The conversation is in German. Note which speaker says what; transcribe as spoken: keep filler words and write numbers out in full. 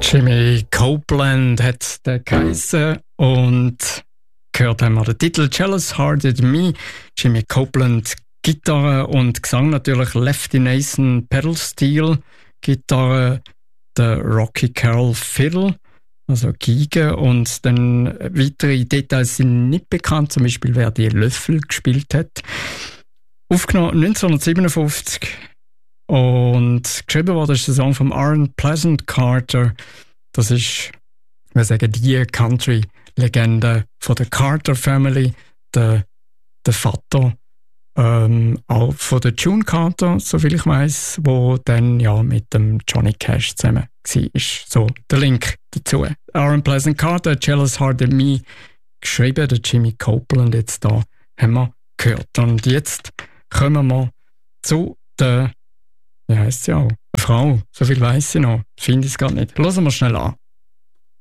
Speaker 1: Jimmy Copeland hat der geheißen und gehört haben wir den Titel Jealous Hearted Me. Jimmy Copeland Gitarre und Gesang natürlich, Lefty Nason Pedal Steel Gitarre, der Rocky Carroll Fiddle, also Geige, und dann weitere Details sind nicht bekannt, zum Beispiel wer die Löffel gespielt hat. Aufgenommen neunzehnhundertsiebenundfünfzig und geschrieben wurde ist der Song von Aaron Pleasant Carter. Das ist, ich würde sagen, die Country-Legende von der Carter Family, der, der Vater ähm, auch von der June Carter, soviel ich weiß, wo dann ja mit dem Johnny Cash zusammen war. So, der Link dazu. Aaron Pleasant Carter, Jealous Hearted Me, geschrieben, der Jimmy Copeland, jetzt da haben wir gehört. Und jetzt kommen wir zu der, wie heisst sie auch? Eine Frau, so viel weiss sie noch, finde ich es gar nicht. Hören wir schnell an.